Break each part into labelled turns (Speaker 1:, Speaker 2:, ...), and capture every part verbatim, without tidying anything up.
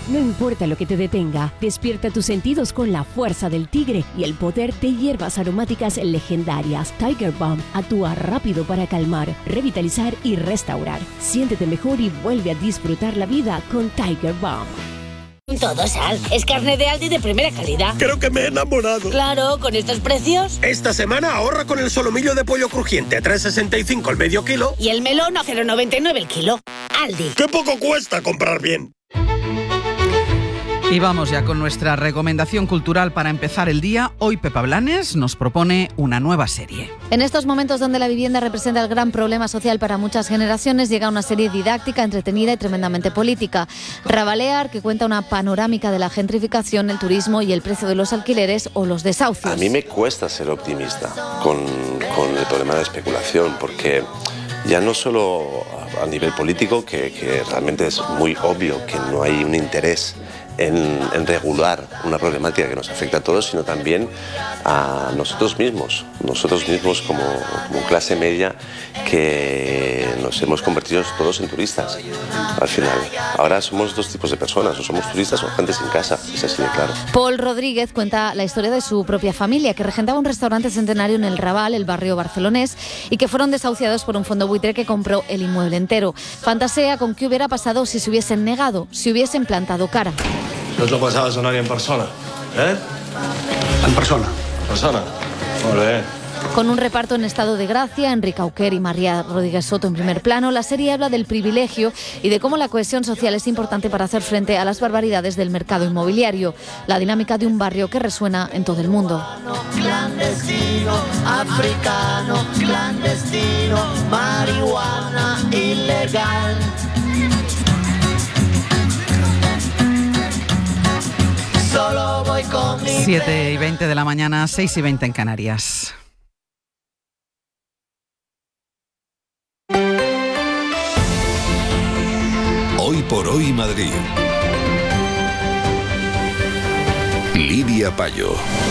Speaker 1: No importa lo que te detenga, despierta tus sentidos con la fuerza del tigre y el poder de hierbas aromáticas legendarias. Tiger Balm actúa rápido para calmar, revitalizar y restaurar. Siéntete mejor y vuelve a disfrutar la vida con Tiger Balm.
Speaker 2: Todo sal. Es carne de Aldi de primera calidad.
Speaker 3: Creo que me he enamorado.
Speaker 2: Claro, con estos precios.
Speaker 3: Esta semana ahorra con el solomillo de pollo crujiente a tres sesenta y cinco el medio kilo.
Speaker 2: Y el melón a cero noventa y nueve el kilo. Aldi.
Speaker 3: ¡Qué poco cuesta comprar bien!
Speaker 4: Y vamos ya con nuestra recomendación cultural para empezar el día. Hoy Pepa Blanes nos propone una nueva serie.
Speaker 5: En estos momentos donde la vivienda representa el gran problema social para muchas generaciones, llega una serie didáctica, entretenida y tremendamente política. Rabalear, que cuenta una panorámica de la gentrificación, el turismo y el precio de los alquileres o los desahucios.
Speaker 6: A mí me cuesta ser optimista con, con el problema de la especulación, porque ya no solo a nivel político, que, que realmente es muy obvio que no hay un interés En, en regular una problemática que nos afecta a todos, sino también a nosotros mismos, nosotros mismos como, como clase media, que nos hemos convertido todos en turistas al final. Ahora somos dos tipos de personas, o somos turistas o gente sin casa, es así de claro.
Speaker 5: Paul Rodríguez cuenta la historia de su propia familia, que regentaba un restaurante centenario en el Raval, el barrio barcelonés, y que fueron desahuciados por un fondo buitre que compró el inmueble entero. Fantasea con qué hubiera pasado si se hubiesen negado, si hubiesen plantado cara.
Speaker 7: No te lo pasaba a sonar en persona, ¿eh?
Speaker 8: En persona.
Speaker 7: En persona. Molt bé.
Speaker 5: Con un reparto en estado de gracia, Enrique Auquer y María Rodríguez Soto en primer plano, la serie habla del privilegio y de cómo la cohesión social es importante para hacer frente a las barbaridades del mercado inmobiliario, la dinámica de un barrio que resuena en todo el mundo.
Speaker 9: Clandestino, africano, clandestino, marihuana ilegal. Solo voy con mi
Speaker 4: siete y veinte de la mañana, seis y veinte en Canarias.
Speaker 10: Hoy por hoy Madrid. Lidia Payo.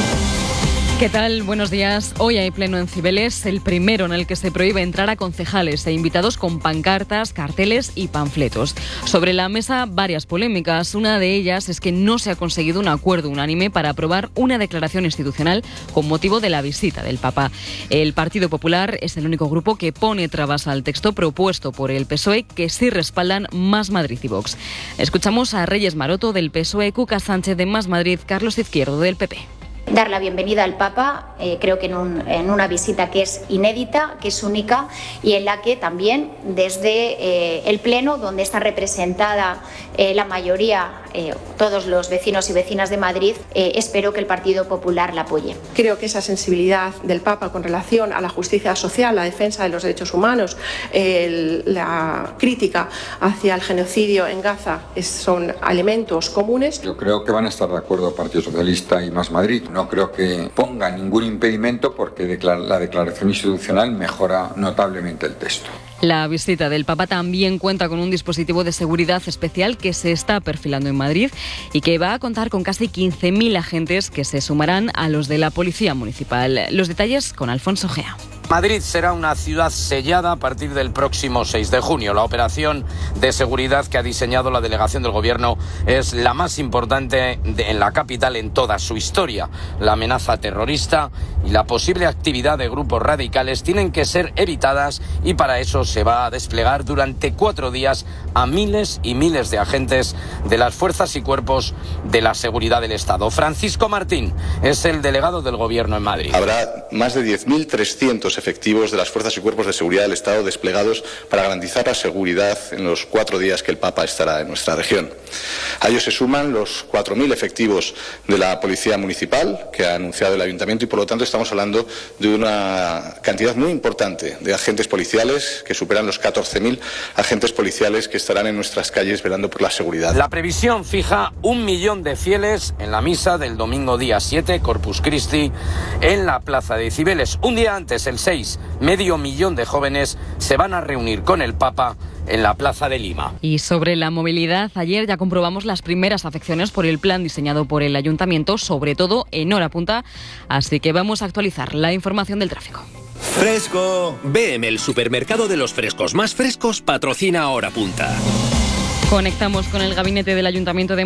Speaker 11: ¿Qué tal? Buenos días. Hoy hay pleno en Cibeles, el primero en el que se prohíbe entrar a concejales e invitados con pancartas, carteles y panfletos. Sobre la mesa, varias polémicas. Una de ellas es que no se ha conseguido un acuerdo unánime para aprobar una declaración institucional con motivo de la visita del Papa. El Partido Popular es el único grupo que pone trabas al texto propuesto por el P S O E, que sí respaldan Más Madrid y Vox. Escuchamos a Reyes Maroto del P S O E, Cuca Sánchez de Más Madrid, Carlos Izquierdo del P P.
Speaker 12: Dar la bienvenida al Papa, eh, creo que en, un, en una visita que es inédita, que es única y en la que también desde eh, el Pleno, donde está representada eh, la mayoría, eh, todos los vecinos y vecinas de Madrid, eh, espero que el Partido Popular la apoye.
Speaker 13: Creo que esa sensibilidad del Papa con relación a la justicia social, la defensa de los derechos humanos, el, la crítica hacia el genocidio en Gaza es, son elementos comunes.
Speaker 14: Yo creo que van a estar de acuerdo Partido Socialista y Más Madrid. No creo que ponga ningún impedimento porque la declaración institucional mejora notablemente el texto.
Speaker 11: La visita del Papa también cuenta con un dispositivo de seguridad especial que se está perfilando en Madrid y que va a contar con casi quince mil agentes que se sumarán a los de la Policía Municipal. Los detalles con Alfonso Gea.
Speaker 15: Madrid será una ciudad sellada a partir del próximo seis de junio. La operación de seguridad que ha diseñado la delegación del Gobierno es la más importante de, en la capital en toda su historia. La amenaza terrorista y la posible actividad de grupos radicales tienen que ser evitadas y para eso se va a desplegar durante cuatro días a miles y miles de agentes de las fuerzas y cuerpos de la seguridad del Estado. Francisco Martín es el delegado del Gobierno en Madrid.
Speaker 16: Habrá más de diez mil trescientos efectivos de las fuerzas y cuerpos de seguridad del Estado desplegados para garantizar la seguridad en los cuatro días que el Papa estará en nuestra región. A ellos se suman los cuatro mil efectivos de la Policía Municipal que ha anunciado el Ayuntamiento y por lo tanto estamos hablando de una cantidad muy importante de agentes policiales que superan los catorce mil agentes policiales que estarán en nuestras calles velando por la seguridad.
Speaker 15: La previsión fija un millón de fieles en la misa del domingo día siete, Corpus Christi, en la plaza de Cibeles. Un día antes, el seis, medio millón de jóvenes se van a reunir con el Papa en la plaza de Lima.
Speaker 11: Y sobre la movilidad, ayer ya comprobamos las primeras afecciones por el plan diseñado por el Ayuntamiento, sobre todo en hora punta, así que vamos a actualizar la información del tráfico.
Speaker 17: Fresco. B M, el supermercado de los frescos más frescos, patrocina Hora Punta.
Speaker 11: Conectamos con el gabinete del Ayuntamiento de